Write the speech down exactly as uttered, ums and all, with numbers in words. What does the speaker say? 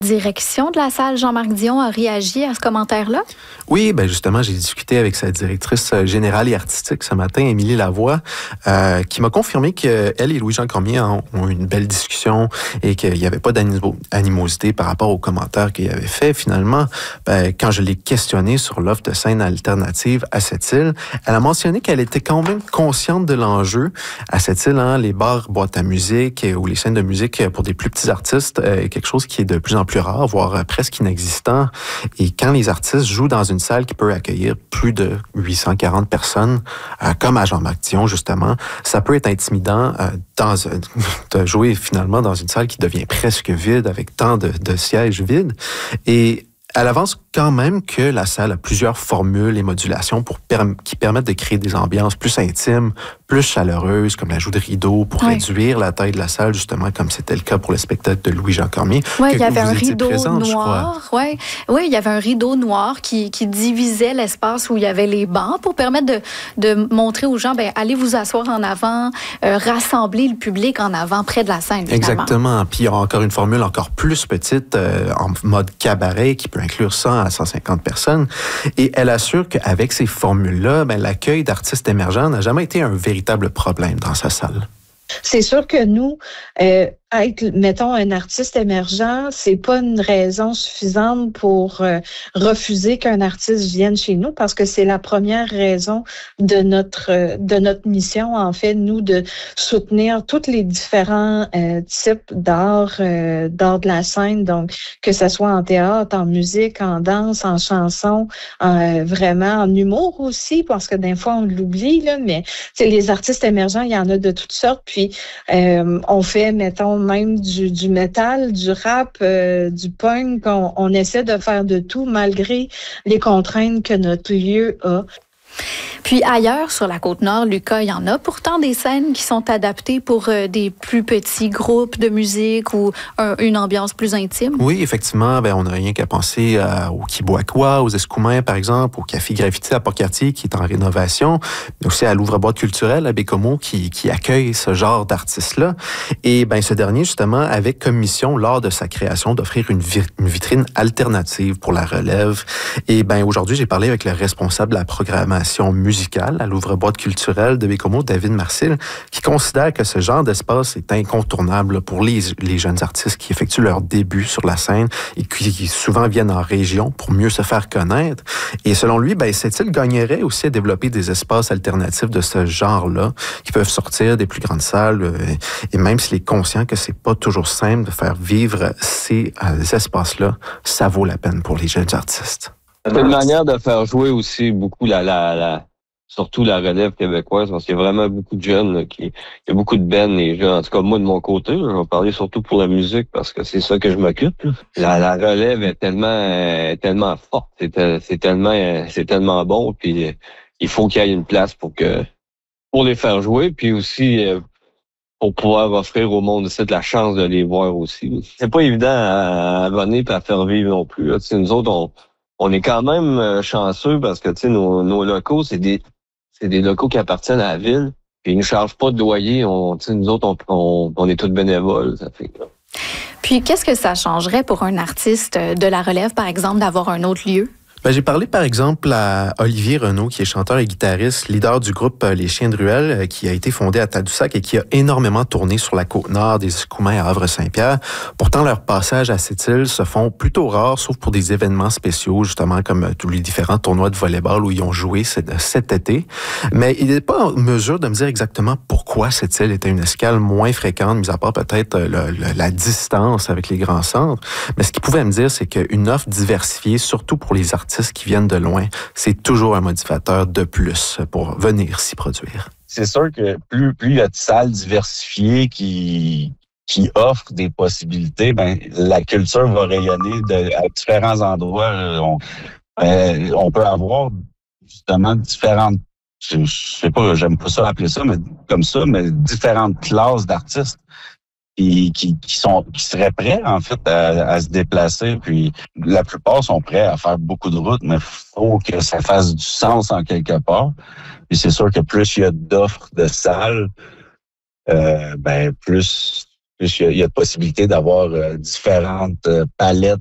Direction de la salle Jean-Marc Dion a réagi à ce commentaire-là? Oui, ben justement, j'ai discuté avec sa directrice générale et artistique ce matin, Émilie Lavoie, euh, qui m'a confirmé qu'elle et Louis-Jean Cormier ont, ont eu une belle discussion et qu'il n'y avait pas d'animosité par rapport aux commentaires qu'il avait fait. Finalement, ben, quand je l'ai questionné sur l'offre de scène alternative à Sept-Îles, elle a mentionné qu'elle était quand même consciente de l'enjeu. À Sept-Îles, hein, les bars, boîtes à musique ou les scènes de musique pour des plus petits artistes est quelque chose qui est de plus en plus plus rare, voire presque inexistant. Et quand les artistes jouent dans une salle qui peut accueillir plus de huit cent quarante personnes, euh, comme à Jean-Marc Dion, justement, ça peut être intimidant euh, dans, euh, de jouer finalement dans une salle qui devient presque vide, avec tant de, de sièges vides. Et elle avance quand même que la salle a plusieurs formules et modulations pour perm- qui permettent de créer des ambiances plus intimes, plus chaleureuses, comme l'ajout de rideaux pour oui. réduire la taille de la salle, justement, comme c'était le cas pour le spectacle de Louis-Jean Cormier. Oui, il y avait un rideau présente, noir. Oui, ouais, il y avait un rideau noir qui, qui divisait l'espace où il y avait les bancs pour permettre de, de montrer aux gens, ben, allez vous asseoir en avant, euh, rassembler le public en avant, près de la scène, finalement. Exactement. Puis il y a encore une formule encore plus petite, euh, en mode cabaret, qui peut inclure cent à cent cinquante personnes. Et elle assure qu'avec ces formules-là, ben, l'accueil d'artistes émergents n'a jamais été un véritable problème dans sa salle. C'est sûr que nous, euh, être, mettons, un artiste émergent, c'est pas une raison suffisante pour euh, refuser qu'un artiste vienne chez nous, parce que c'est la première raison de notre euh, de notre mission, en fait, nous, de soutenir tous les différents euh, types d'art, euh, d'art de la scène, donc que ce soit en théâtre, en musique, en danse, en chanson, euh, vraiment en humour aussi, parce que des fois on l'oublie, là, mais les artistes émergents, il y en a de toutes sortes, puis euh, on fait, mettons, même du, du métal, du rap, euh, du punk. On, on essaie de faire de tout malgré les contraintes que notre lieu a. Puis ailleurs, sur la Côte-Nord, Lucas, il y en a pourtant des scènes qui sont adaptées pour euh, des plus petits groupes de musique ou un, une ambiance plus intime. Oui, effectivement, ben, on n'a rien qu'à penser euh, au Kiboakois, aux Escoumins, par exemple, au Café Graffiti à Port-Cartier, qui est en rénovation, mais aussi à l'Ouvre-boîte culturel à Bécomo, qui, qui accueille ce genre d'artistes-là. Et ben, ce dernier, justement, avait comme mission, lors de sa création, d'offrir une, vi- une vitrine alternative pour la relève. Et ben, aujourd'hui, j'ai parlé avec le responsable de la programmation musicale à l'Ouvre-boîte culturelle de Bécomo, David Marcil, qui considère que ce genre d'espace est incontournable pour les, les jeunes artistes qui effectuent leur début sur la scène et qui souvent viennent en région pour mieux se faire connaître. Et selon lui, ben, Sept-Îles gagnerait aussi à développer des espaces alternatifs de ce genre-là qui peuvent sortir des plus grandes salles euh, et même s'il est conscient que c'est pas toujours simple de faire vivre ces euh, espaces-là, ça vaut la peine pour les jeunes artistes. C'est une manière de faire jouer aussi beaucoup la, la, la surtout la relève québécoise, parce qu'il y a vraiment beaucoup de jeunes, là, qui, il y a beaucoup de bands, les jeunes. En tout cas, moi, de mon côté, là, je vais parler surtout pour la musique, parce que c'est ça que je m'occupe. La, la relève est tellement, euh, tellement forte, c'est, c'est tellement, euh, c'est tellement bon, puis euh, il faut qu'il y ait une place pour que, pour les faire jouer, puis aussi, euh, pour pouvoir offrir au monde ici de la chance de les voir aussi. C'est pas évident à, à venir et à faire vivre non plus, là. Tu sais, nous autres, on, on est quand même chanceux parce que, tu sais, nos, nos locaux, c'est des, c'est des locaux qui appartiennent à la ville. Puis ils ne chargent pas de loyer. On, tu sais, nous autres, on, on, on est tous bénévoles. Ça fait que... Puis, qu'est-ce que ça changerait pour un artiste de la relève, par exemple, d'avoir un autre lieu? Ben, j'ai parlé, par exemple, à Olivier Renaud, qui est chanteur et guitariste, leader du groupe Les Chiens de Ruelle, qui a été fondé à Tadoussac et qui a énormément tourné sur la Côte-Nord, des Escoumins à Havre-Saint-Pierre. Pourtant, leurs passages à Sept-Îles se font plutôt rares, sauf pour des événements spéciaux, justement, comme tous les différents tournois de volleyball où ils ont joué cet, cet été. Mais il n'est pas en mesure de me dire exactement pourquoi Sept-Îles était une escale moins fréquente, mis à part peut-être le, le, la distance avec les grands centres. Mais ce qu'il pouvait me dire, c'est qu'une offre diversifiée, surtout pour les artistes qui viennent de loin, c'est toujours un motivateur de plus pour venir s'y produire. C'est sûr que plus, plus il y a de salles diversifiées qui, qui offrent des possibilités, ben, la culture va rayonner de, à différents endroits. On, euh, on peut avoir justement différentes, je, je sais pas, j'aime pas ça appeler ça, mais comme ça, mais différentes classes d'artistes. Qui, qui, qui sont qui seraient prêts en fait à, à se déplacer, puis la plupart sont prêts à faire beaucoup de routes, mais faut que ça fasse du sens en quelque part. Puis c'est sûr que plus il y a d'offres de salles, euh, ben plus plus il y a, il y a de possibilités d'avoir euh, différentes euh, palettes